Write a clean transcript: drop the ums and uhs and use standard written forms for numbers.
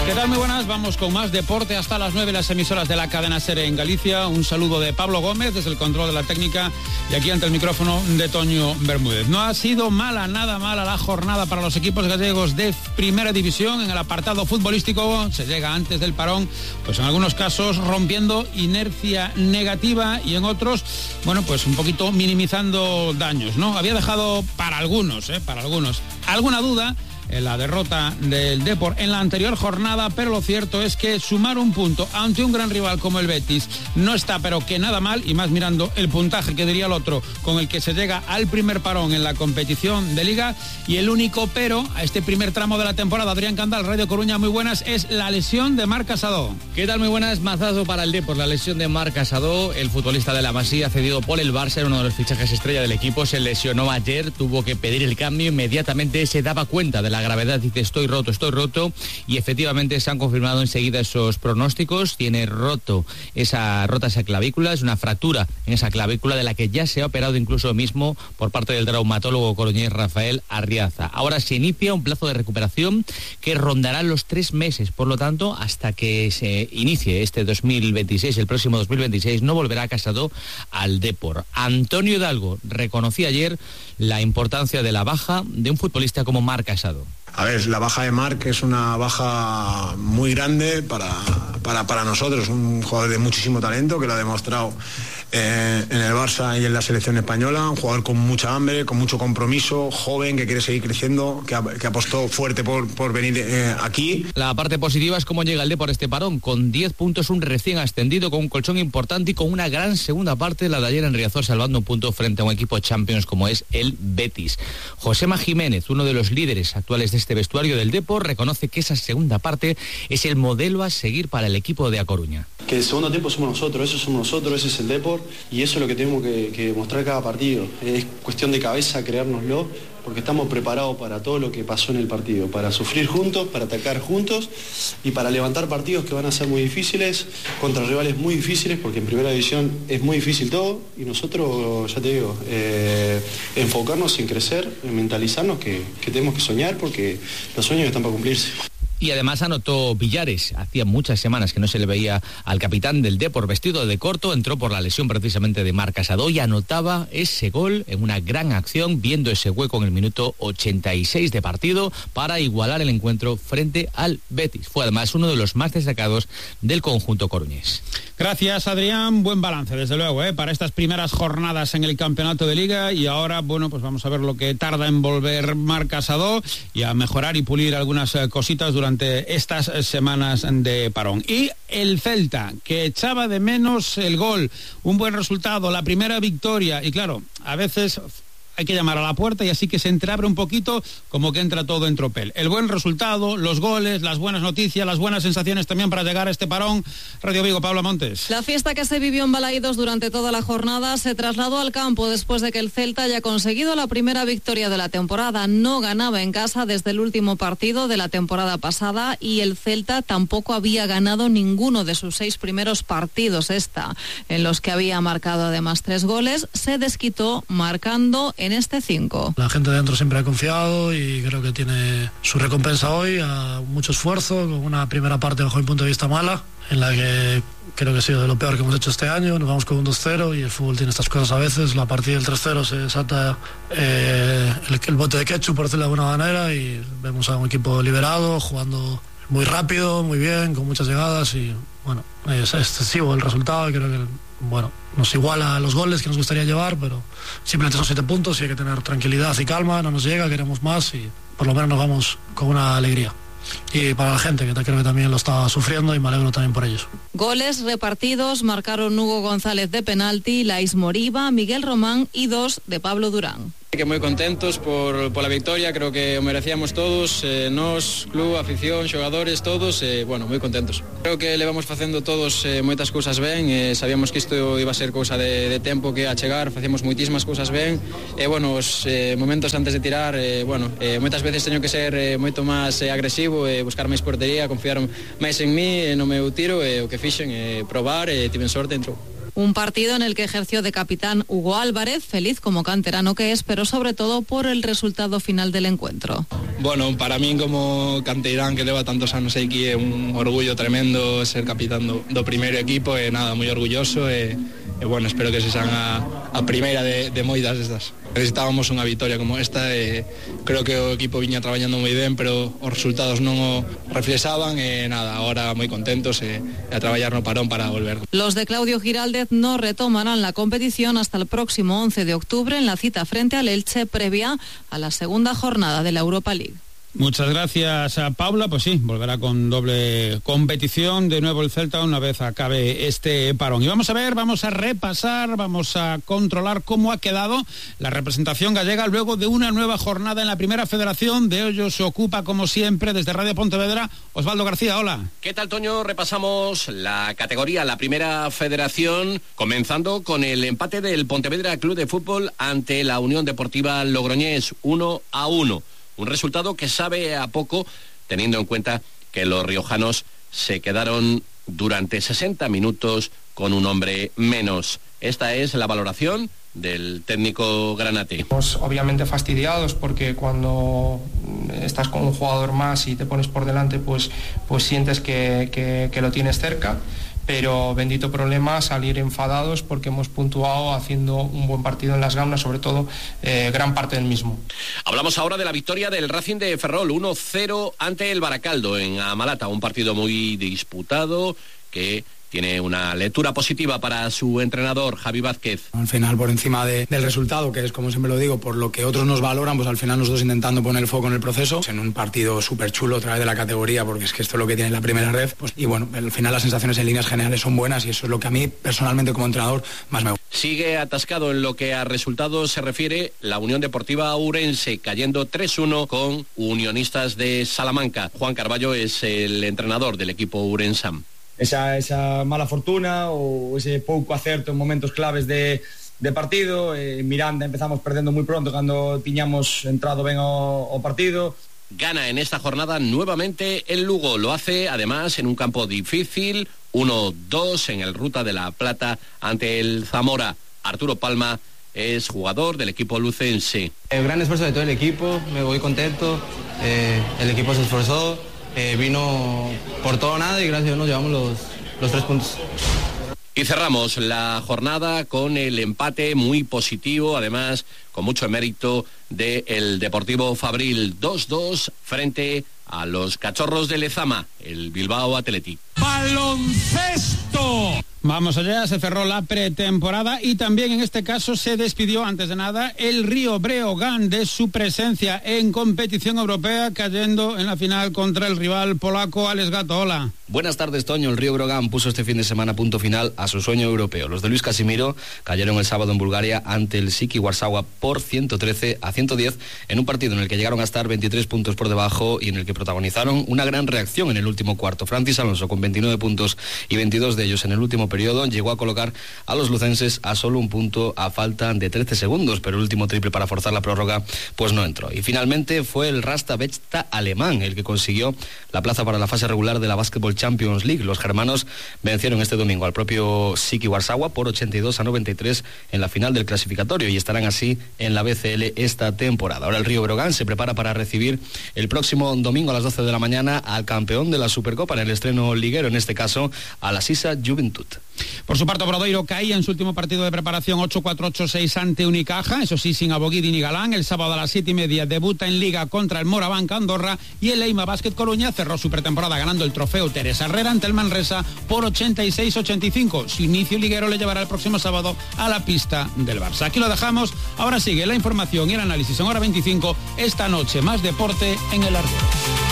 ¿Qué tal? Muy buenas, vamos con más deporte hasta las 9, las emisoras de la cadena SER en Galicia. Un saludo de Pablo Gómez desde el control de la técnica y aquí ante el micrófono de Toño Bermúdez. No ha sido nada mala la jornada para los equipos gallegos de primera división. En el apartado futbolístico se llega antes del parón, pues en algunos casos rompiendo inercia negativa y en otros, bueno, pues un poquito minimizando daños, ¿no? Había dejado para algunos alguna duda en la derrota del Depor en la anterior jornada, pero lo cierto es que sumar un punto ante un gran rival como el Betis no está pero que nada mal, y más mirando el puntaje que diría el otro con el que se llega al primer parón en la competición de Liga. Y el único pero a este primer tramo de la temporada, Adrián Candal, Radio Coruña, muy buenas, es la lesión de Marc Casadó. ¿Qué tal? Muy buenas, mazazo para el Depor, la lesión de Marc Casadó, el futbolista de la Masía cedido por el Barça, era uno de los fichajes estrella del equipo, se lesionó ayer, tuvo que pedir el cambio, inmediatamente se daba cuenta de la gravedad, dice estoy roto, y efectivamente se han confirmado enseguida esos pronósticos. Tiene rota esa clavícula, es una fractura en esa clavícula de la que ya se ha operado incluso mismo por parte del traumatólogo coruñés Rafael Arriaza. Ahora se inicia un plazo de recuperación que rondará los 3 meses, por lo tanto hasta que se inicie este 2026, el próximo 2026, no volverá Casadó al Depor. Antonio Hidalgo reconocía ayer la importancia de la baja de un futbolista como Marc Casadó. A ver, la baja de Marc es una baja muy grande para nosotros, un jugador de muchísimo talento que lo ha demostrado en el Barça y en la selección española, un jugador con mucha hambre, con mucho compromiso, joven, que quiere seguir creciendo, que apostó fuerte por venir aquí. La parte positiva es cómo llega el Depor este parón, con 10 puntos, un recién ascendido, con un colchón importante y con una gran segunda parte, la de ayer en Riazor, salvando un punto frente a un equipo Champions como es el Betis. Josema Jiménez, uno de los líderes actuales de este vestuario del Depor, reconoce que esa segunda parte es el modelo a seguir para el equipo de A Coruña. Que el segundo tiempo somos nosotros, ese es el Depor, y eso es lo que tenemos que mostrar cada partido. Es cuestión de cabeza, creérnoslo, porque estamos preparados para todo lo que pasó en el partido, para sufrir juntos, para atacar juntos y para levantar partidos que van a ser muy difíciles, contra rivales muy difíciles, porque en primera división es muy difícil todo, y nosotros, ya te digo, enfocarnos en crecer, en mentalizarnos que tenemos que soñar, porque los sueños están para cumplirse. Y además anotó Villares. Hacía muchas semanas que no se le veía al capitán del Depor vestido de corto. Entró por la lesión precisamente de Marc Casadó y anotaba ese gol en una gran acción, viendo ese hueco en el minuto 86 de partido para igualar el encuentro frente al Betis. Fue además uno de los más destacados del conjunto coruñés. Gracias, Adrián. Buen balance, desde luego, para estas primeras jornadas en el campeonato de Liga. Y ahora, bueno, pues vamos a ver lo que tarda en volver Marc Casadó y a mejorar y pulir algunas cositas durante estas semanas de parón. Y el Celta, que echaba de menos el gol, un buen resultado, la primera victoria, y claro, a veces hay que llamar a la puerta y así que se entreabre un poquito, como que entra todo en tropel. El buen resultado, los goles, las buenas noticias, las buenas sensaciones también para llegar a este parón. Radio Vigo, Pablo Montes. La fiesta que se vivió en Balaídos durante toda la jornada se trasladó al campo después de que el Celta haya conseguido la primera victoria de la temporada. No ganaba en casa desde el último partido de la temporada pasada y el Celta tampoco había ganado ninguno de sus 6 primeros partidos en los que había marcado además 3 goles. Se desquitó marcando en este 5. La gente dentro siempre ha confiado y creo que tiene su recompensa hoy, a mucho esfuerzo, con una primera parte bajo mi punto de vista mala, en la que creo que ha sido de lo peor que hemos hecho este año. Nos vamos con un 2-0 y el fútbol tiene estas cosas a veces. La partida del 3-0 se desata el bote de ketchup, por decirlo de alguna manera, y vemos a un equipo liberado, jugando muy rápido, muy bien, con muchas llegadas, y bueno, es excesivo el resultado. Creo que nos iguala a los goles que nos gustaría llevar, pero simplemente son 7 puntos y hay que tener tranquilidad y calma. No nos llega, queremos más y por lo menos nos vamos con una alegría. Y para la gente, que creo que también lo estaba sufriendo, y me alegro también por ellos. Goles repartidos marcaron Hugo González de penalti, Lais Moriba, Miguel Román y 2 de Pablo Durán. Que muy contentos por la victoria, creo que o merecíamos todos, nos, club, afición, xogadores, todos, moi contentos. Creo que levamos facendo todos moitas cousas ben, sabíamos que isto iba a ser cousa de tempo que a chegar, facíamos moitísimas cousas ben, os momentos antes de tirar, moitas veces teño que ser moito máis agresivo, buscar máis portería, confiar máis en mí, no meu tiro, o que fixen, probar, tiven sorte, entrou. Un partido en el que ejerció de capitán Hugo Álvarez, feliz como canterano que es, pero sobre todo por el resultado final del encuentro. Bueno, para mí como canterán que lleva tantos años aquí es un orgullo tremendo ser capitán do primeiro equipo e nada, moi orgulloso e bueno, espero que se sean a primeira de moitas destas. Necesitábamos unha victoria como esta e creo que o equipo viña traballando moi ben, pero os resultados non o reflexaban e nada, agora moi contentos e a traballar no parón para volver. Los de Claudio Giraldez no retomarán la competición hasta el próximo 11 de octubre en la cita frente al Elche previa a la segunda jornada de la Europa League. Muchas gracias a Paula, pues sí, volverá con doble competición de nuevo el Celta una vez acabe este parón. Y vamos a repasar, vamos a controlar cómo ha quedado la representación gallega luego de una nueva jornada en la Primera Federación. De ello se ocupa, como siempre, desde Radio Pontevedra, Osvaldo García, hola. ¿Qué tal, Toño? Repasamos la categoría, la Primera Federación, comenzando con el empate del Pontevedra Club de Fútbol ante la Unión Deportiva Logroñés, 1-1. Un resultado que sabe a poco, teniendo en cuenta que los riojanos se quedaron durante 60 minutos con un hombre menos. Esta es la valoración del técnico granate. Obviamente fastidiados porque cuando estás con un jugador más y te pones por delante, pues sientes que lo tienes cerca. Pero bendito problema salir enfadados porque hemos puntuado haciendo un buen partido en las Gaunas, sobre todo gran parte del mismo. Hablamos ahora de la victoria del Racing de Ferrol, 1-0 ante el Baracaldo en Amalata, un partido muy disputado que tiene una lectura positiva para su entrenador, Javi Vázquez. Al final, por encima del resultado, que es, como siempre lo digo, por lo que otros nos valoran, pues al final nosotros intentando poner el foco en el proceso, en un partido súper chulo otra vez de la categoría, porque es que esto es lo que tiene la primera red, pues, y bueno, al final las sensaciones en líneas generales son buenas y eso es lo que a mí, personalmente como entrenador, más me gusta. Sigue atascado en lo que a resultados se refiere la Unión Deportiva Ourense, cayendo 3-1 con Unionistas de Salamanca. Juan Carballo es el entrenador del equipo ourensán. Esa mala fortuna ou ese pouco acerto en momentos claves de partido. Miranda empezamos perdendo moi pronto cando tiñamos entrado ben ao partido. Gana en esta jornada nuevamente el Lugo, lo hace además en un campo difícil, 1-2 en el Ruta de la Plata ante el Zamora. Arturo Palma es jugador del equipo lucense. El gran esfuerzo de todo el equipo, me voy contento, el equipo se esforzó. Vino por todo o nada y gracias a Dios nos llevamos los 3 puntos. Y cerramos la jornada con el empate muy positivo, además con mucho mérito del Deportivo Fabril, 2-2 frente a los Cachorros de Lezama, el Bilbao Athletic. ¡Baloncesto! Vamos allá, se cerró la pretemporada y también en este caso se despidió, antes de nada, el Río Breogán de su presencia en competición europea, cayendo en la final contra el rival polaco Alex Gato. Hola. Buenas tardes, Toño. El Río Breogán puso este fin de semana punto final a su sueño europeo. Los de Luis Casimiro cayeron el sábado en Bulgaria ante el Siki Warsawa por 113-110 en un partido en el que llegaron a estar 23 puntos por debajo y en el que protagonizaron una gran reacción en el último cuarto. Francis Alonso, con 29 puntos y 22 de ellos en el último periodo, llegó a colocar a los lucenses a solo un punto a falta de 13 segundos, pero el último triple para forzar la prórroga pues no entró. Y finalmente fue el Rasta Bechta alemán el que consiguió la plaza para la fase regular de la Basketball Champions League. Los germanos vencieron este domingo al propio Siki Warsawa por 82-93 en la final del clasificatorio y estarán así en la BCL esta temporada. Ahora el Río Breogán se prepara para recibir el próximo domingo a las 12 de la mañana al campeón de la Supercopa en el estreno liguero, en este caso a la Sisa Juventud. Por su parte, Obradoiro caía en su último partido de preparación 8-4-8-6 ante Unicaja, eso sí, sin Aboguidi ni Galán. El sábado a las 7:30 debuta en Liga contra el Morabanca Andorra y el Eima Basket Coruña cerró su pretemporada ganando el trofeo Teresa Herrera ante el Manresa por 86-85. Su inicio liguero le llevará el próximo sábado a la pista del Barça. Aquí lo dejamos, ahora sigue la información y el análisis en Hora 25. Esta noche más deporte en el Arco.